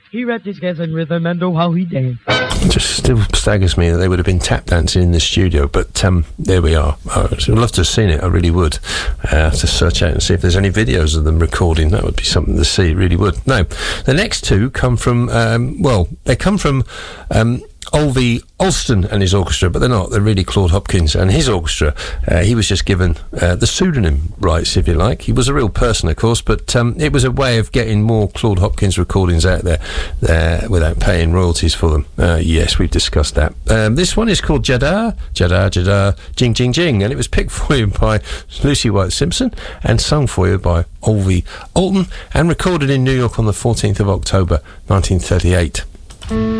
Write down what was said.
He wrapped his hands in rhythm and oh how he danced. It just still staggers me that they would have been tap dancing in the studio, but there we are. I'd love to have seen it, I really would. I have to search out and see if there's any videos of them recording. That would be something to see, it really would. No, the next two come from, they come from Olvie Alston and his orchestra, but they're not. They're really Claude Hopkins and his orchestra. He was just given the pseudonym rights, if you like. He was a real person, of course, but it was a way of getting more Claude Hopkins recordings out there without paying royalties for them. Yes, we've discussed that. This one is called Jada, Jada, Jada, Jing, Jing, Jing, and it was picked for you by Lucy White-Simpson and sung for you by Olvie Alston and recorded in New York on the 14th of October 1938.